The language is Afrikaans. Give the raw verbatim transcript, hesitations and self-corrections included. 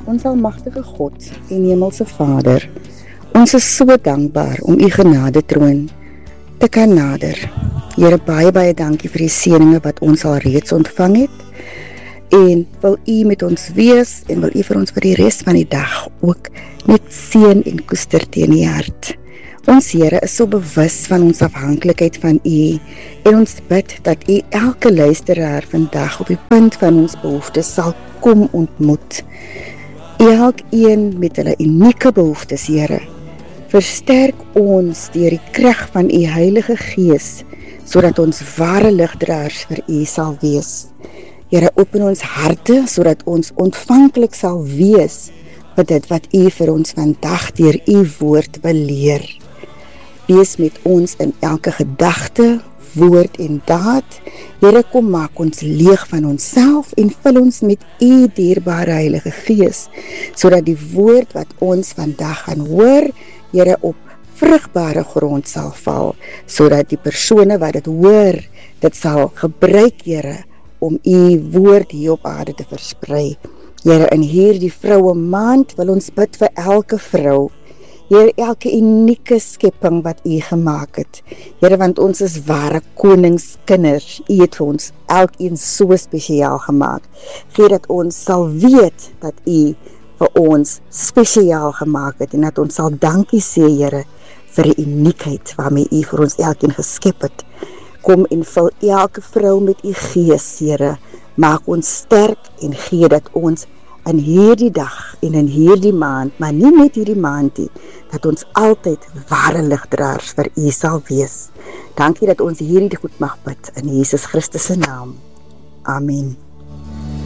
Ons almagtige God en Hemelse Vader, ons is so dankbaar om U genade troon te kan nader. Here, baie baie dankie vir die seëninge wat ons al reeds ontvang het. En wil U met ons wees en wil U vir ons vir die res van die dag ook net seën en koester teen die hart. Ons Here is so bewus van ons afhanklikheid van U en ons bid dat U elke luisteraar vandag op die punt van ons behoeftes sal kom ontmoet. Elkeen met hulle unieke behoeftes, Here. Versterk ons deur die krag van U Heilige Gees, sodat ons ware ligdraers vir U sal wees. Here, open ons harte, sodat ons ontvanklik sal wees vir dit wat U vir ons vandag deur U woord wil leer. Wees met ons in elke gedagte, woord en daad. Here, kom maak ons leeg van onsself en vul ons met U dierbare Heilige Gees, sodat die woord wat ons vandag gaan hoor, Here, op vrugbare grond sal val, sodat die persone wat dit hoor, dit sal gebruik, Here, om U woord hier op aarde te versprei. Here, in hierdie vroue maand wil ons bid vir elke vrou, Here, elke unieke skepping wat U gemaak het. Here, want ons is ware koningskinders. U het vir ons elkeen so spesiaal gemaak. Gee dat ons sal weet dat U vir ons spesiaal gemaak het en dat ons sal dankie sê, Here, vir die uniekheid waarmee U vir ons elkeen geskep het. Kom en vul elke vrou met U Gees, Here. Maak ons sterk en gee dat ons in hierdie dag en in hierdie maand, maar nie net hierdie maand nie, dat ons altyd ware ligdraers vir U sal wees. Dankie dat ons hierdie goed mag bid in Jesus Christus se naam. Amen.